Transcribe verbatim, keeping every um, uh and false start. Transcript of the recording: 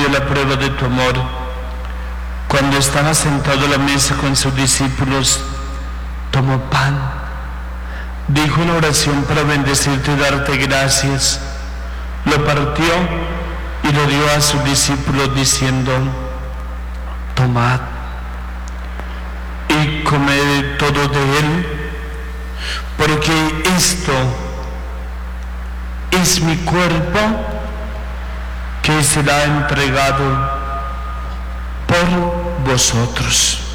dio la prueba de tu amor. Cuando estaba sentado a la mesa con sus discípulos, tomó pan, dijo una oración para bendecirte y darte gracias, lo partió y lo dio a sus discípulos diciendo: tomad y comed todo de él, porque esto es mi cuerpo que será entregado por vosotros.